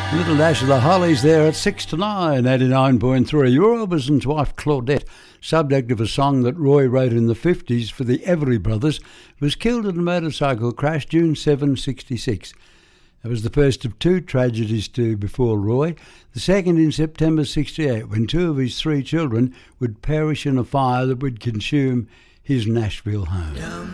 Little Dash of the Hollies there at 6 to 9, 89.3. Roy Orbison's wife Claudette, subject of a song that Roy wrote in the 50s for the Everly Brothers, was killed in a motorcycle crash June 7, 66. That was the first of two tragedies to befall Roy. The second in September 68, when two of his three children would perish in a fire that would consume his Nashville home.